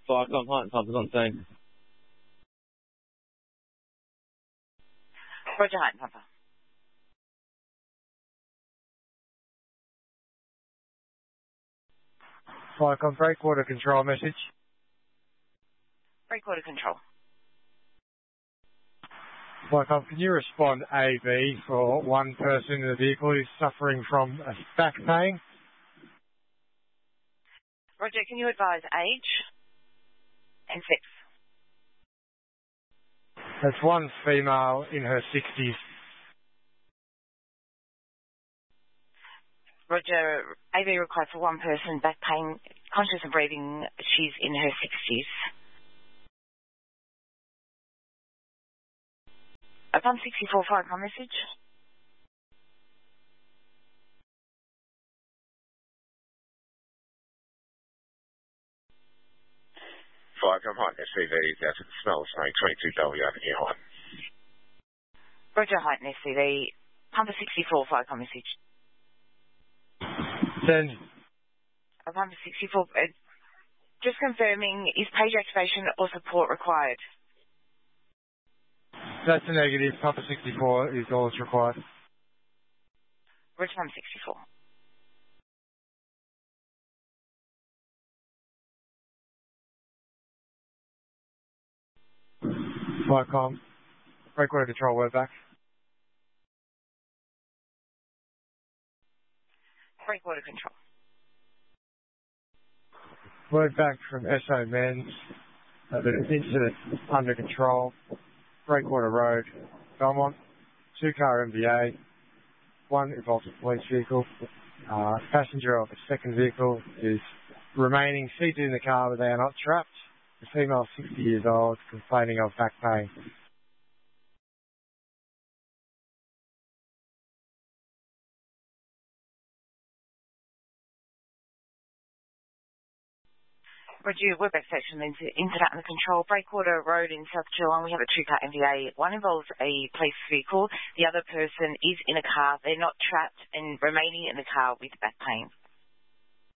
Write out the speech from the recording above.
Viacom Heights, Hunters on scene. Roger, Heights, Hunter. Viacom breakwater control message. Breakwater control. Viacom, can you respond AB for one person in the vehicle who's suffering from back pain? Roger, can you advise age and sex? That's one female in her 60s. Roger, AB required for one person, back pain, conscious and breathing. She's in her 60s. Upon 64, Viacom message. Viacom Heights, SCV, that's the smell of snake, 22W Avenue Height. Roger, Height and SCV. Pumper 64, Viacom message. Send. Pumper 64, just confirming, is page activation or support required? That's a negative. Pumper 64 is all that's required. Roger, Pumper 64. Viacom. Breakwater control, we're back. Breakwater control. Word back from SO Men's. The incident under control. Breakwater Road, Belmont. 2-car MVA. 1 involved a police vehicle. Passenger of the second vehicle is remaining seated in the car, but they are not trapped. The female, 60 years old, complaining of back pain. Roger, we're back section, incident under control. Breakwater Road in South Geelong, we have a 2-car MVA. 1 involves a police vehicle. The other person is in a car. They're not trapped and remaining in the car with back pain.